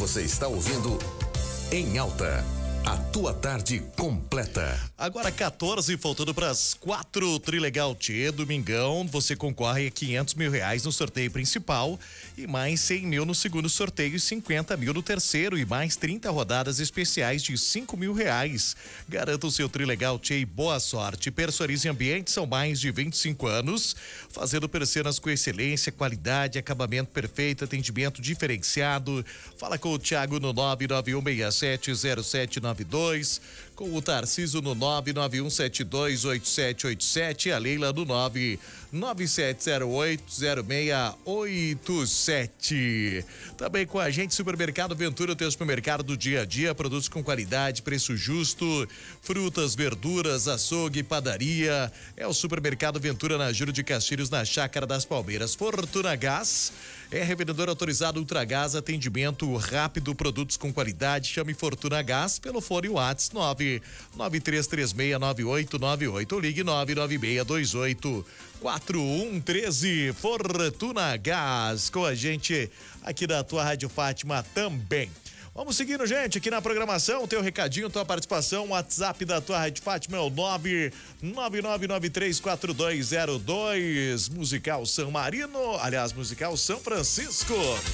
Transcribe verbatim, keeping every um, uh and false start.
Você está ouvindo Em Alta. A tua tarde completa. Agora quatorze, faltando para as quatro, Trilegal Tchê, domingão, você concorre a quinhentos mil reais no sorteio principal e mais cem mil no segundo sorteio e cinquenta mil no terceiro e mais trinta rodadas especiais de cinco mil reais. Garanta o seu Trilegal Tchê e boa sorte. Personize Ambiente, são mais de vinte e cinco anos, fazendo persianas com excelência, qualidade, acabamento perfeito, atendimento diferenciado. Fala com o Thiago no nove nove um seis sete zero sete nove dois, com o Tarciso no nove nove um sete dois oito sete oito sete, a Leila no nove nove sete zero oito zero seis oito sete. Também com a gente, Supermercado Ventura, o teu supermercado do dia a dia, produtos com qualidade, preço justo, frutas, verduras, açougue, padaria. É o Supermercado Ventura na Júlio de Castilhos, na Chácara das Palmeiras. Fortuna Gás é revendedor autorizado Ultragás, atendimento rápido, produtos com qualidade. Chame Fortuna Gás pelo fone WhatsApp nove nove três três seis nove oito nove oito ou ligue nove nove seis dois oito quatro um um três. Fortuna Gás com a gente aqui da tua Rádio Fátima também. Vamos seguindo, gente, aqui na programação, teu recadinho, tua participação, o WhatsApp da tua Rádio Fátima é o nove nove nove nove três quatro dois zero dois. Musical São Marino, aliás, Musical São Francisco.